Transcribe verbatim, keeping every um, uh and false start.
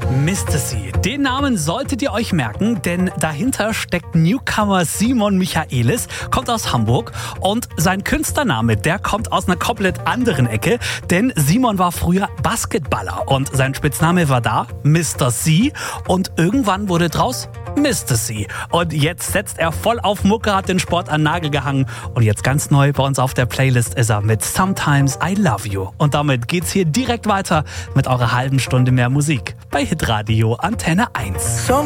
Mister C. Den Namen solltet ihr euch merken, denn dahinter steckt Newcomer Simon Michaelis, kommt aus Hamburg und sein Künstlername, der kommt aus einer komplett anderen Ecke, denn Simon war früher Basketballer und sein Spitzname war da Mister C und irgendwann wurde draus Mister C. Und jetzt setzt er voll auf Mucke, hat den Sport an den Nagel gehangen und jetzt ganz neu bei uns auf der Playlist ist er mit Sometimes I Love You. Und damit geht's hier direkt weiter mit eurer halben Stunde mehr Musik bei Hitradio Antenne eins.